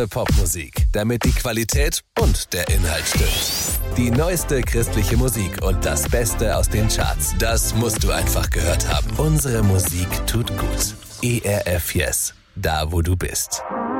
Popmusik, damit die Qualität und der Inhalt stimmt. Die neueste christliche Musik und das Beste aus den Charts, das musst du einfach gehört haben. Unsere Musik tut gut. ERF Yes, da wo du bist.